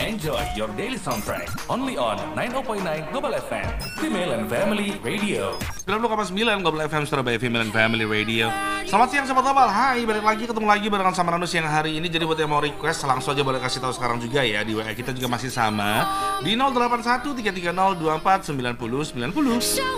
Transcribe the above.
Enjoy your daily soundtrack only on 90.9 Global FM, Female and Family Radio. 90,9 Global FM Surabaya, Female and Family Radio. Selamat siang Sobat Global. Hai, balik lagi ketemu lagi barengan sama Ranu siang hari ini. Jadi buat yang mau request langsung aja boleh kasih tahu sekarang juga ya. Di WA kita juga masih sama di 081 330 24 90 90.